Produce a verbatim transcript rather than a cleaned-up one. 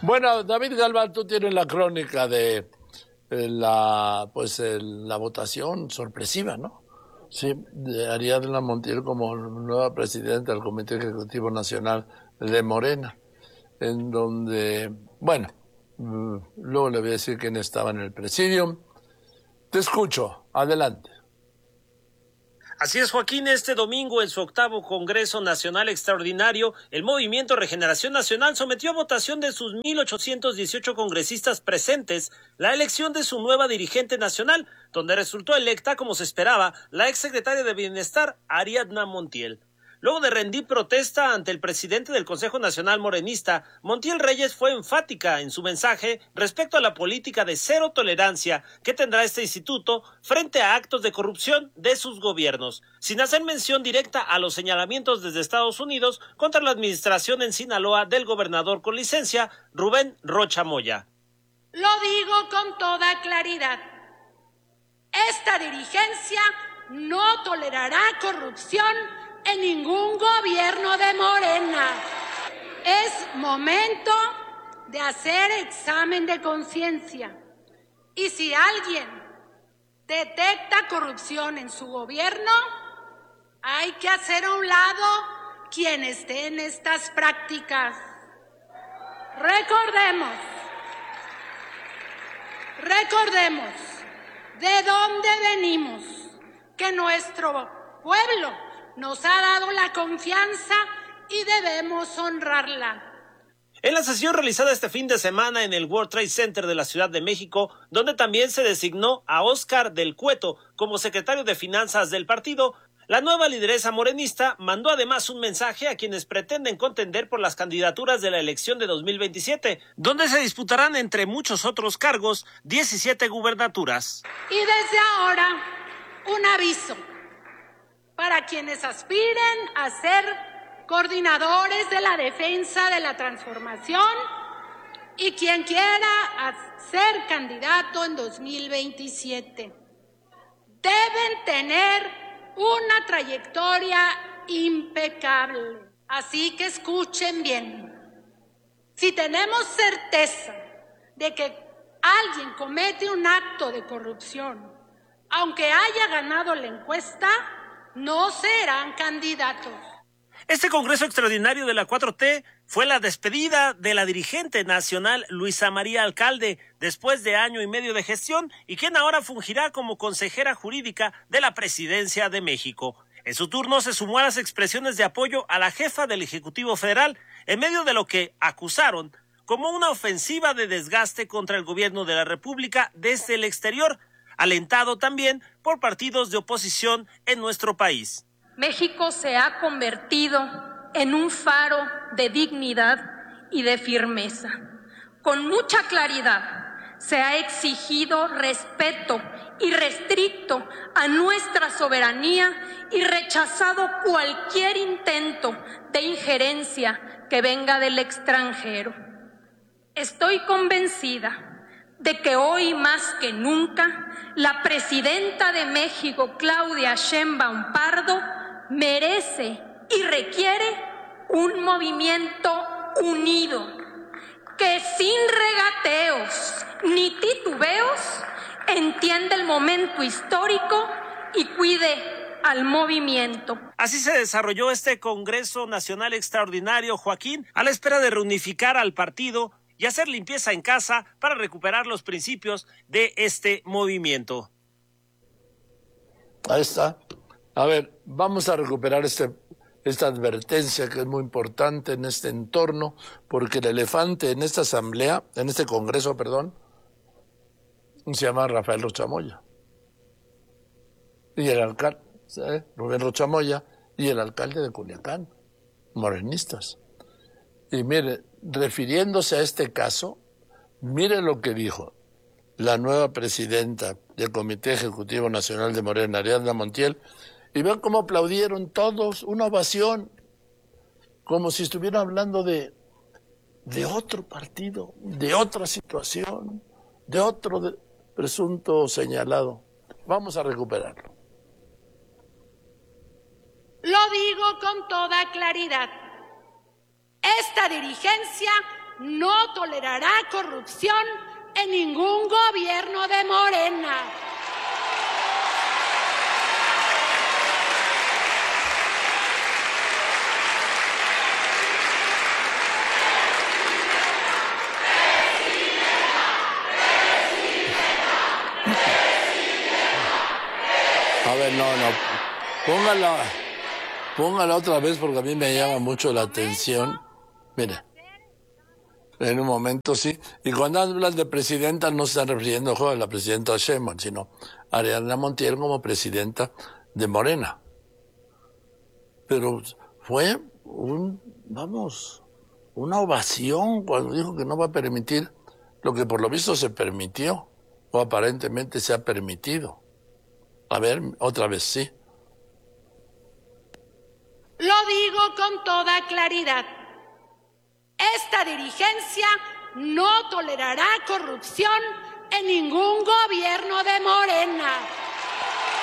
Bueno, David Galván, tú tienes la crónica de eh, la pues el, la votación sorpresiva, ¿no? Sí, de Ariadna Montiel como nueva presidenta del Comité Ejecutivo Nacional de Morena, en donde, bueno, luego le voy a decir quién estaba en el presidium. Te escucho, adelante. Así es, Joaquín, este domingo en su octavo Congreso Nacional Extraordinario, el Movimiento Regeneración Nacional sometió a votación de sus mil ochocientos dieciocho congresistas presentes la elección de su nueva dirigente nacional, donde resultó electa, como se esperaba, la exsecretaria de Bienestar, Ariadna Montiel. Luego de rendir protesta ante el presidente del Consejo Nacional Morenista, Montiel Reyes fue enfática en su mensaje respecto a la política de cero tolerancia que tendrá este instituto frente a actos de corrupción de sus gobiernos, sin hacer mención directa a los señalamientos desde Estados Unidos contra la administración en Sinaloa del gobernador con licencia, Rubén Rocha Moya. Lo digo con toda claridad. Esta dirigencia no tolerará corrupción en ningún gobierno de Morena. Es momento de hacer examen de conciencia. Y si alguien detecta corrupción en su gobierno, hay que hacer a un lado quien esté en estas prácticas. Recordemos, recordemos de dónde venimos, que nuestro pueblo nos ha dado la confianza y debemos honrarla. En la sesión realizada este fin de semana en el World Trade Center de la Ciudad de México, donde también se designó a Óscar del Cueto como secretario de Finanzas del partido, la nueva lideresa morenista mandó además un mensaje a quienes pretenden contender por las candidaturas de la elección de dos mil veintisiete, donde se disputarán, entre muchos otros cargos, diecisiete gubernaturas. Y desde ahora, un aviso para quienes aspiren a ser coordinadores de la defensa de la transformación y quien quiera ser candidato en dos mil veintisiete. Deben tener una trayectoria impecable. Así que escuchen bien. Si tenemos certeza de que alguien comete un acto de corrupción, aunque haya ganado la encuesta, no serán candidatos. Este Congreso Extraordinario de la cuatro T fue la despedida de la dirigente nacional Luisa María Alcalde después de año y medio de gestión y quien ahora fungirá como consejera jurídica de la Presidencia de México. En su turno se sumó a las expresiones de apoyo a la jefa del Ejecutivo Federal en medio de lo que acusaron como una ofensiva de desgaste contra el gobierno de la República desde el exterior, alentado también por partidos de oposición en nuestro país. México se ha convertido en un faro de dignidad y de firmeza. Con mucha claridad se ha exigido respeto irrestricto a nuestra soberanía y rechazado cualquier intento de injerencia que venga del extranjero. Estoy convencida de que hoy más que nunca la presidenta de México, Claudia Sheinbaum Pardo, merece y requiere un movimiento unido, que sin regateos ni titubeos entienda el momento histórico y cuide al movimiento. Así se desarrolló este Congreso Nacional Extraordinario, Joaquín, a la espera de reunificar al partido y hacer limpieza en casa para recuperar los principios de este movimiento. Ahí está. A ver, vamos a recuperar este, esta advertencia que es muy importante en este entorno, porque el elefante en esta asamblea, en este congreso, perdón, se llama Rafael Rocha Moya. Y el alcalde, ¿sabes? Rubén Rocha Moya, y el alcalde de Culiacán, morenistas. Y mire, refiriéndose a este caso, mire lo que dijo la nueva presidenta del Comité Ejecutivo Nacional de Morena, Ariadna Montiel, y vean cómo aplaudieron todos, una ovación, como si estuvieran hablando de, de otro partido, de otra situación, de otro de, presunto señalado. Vamos a recuperarlo. Lo digo con toda claridad. Esta dirigencia no tolerará corrupción en ningún gobierno de Morena. A ver, no, no. Póngala, póngala otra vez porque a mí me llama mucho la atención. Mira, en un momento sí. Y cuando hablan de presidenta no se están refiriendo a la presidenta Sheinbaum, sino a Ariadna Montiel como presidenta de Morena. Pero fue un, vamos, una ovación cuando dijo que no va a permitir lo que por lo visto se permitió, o aparentemente se ha permitido. A ver, otra vez, sí. Lo digo con toda claridad. Esta dirigencia no tolerará corrupción en ningún gobierno de Morena.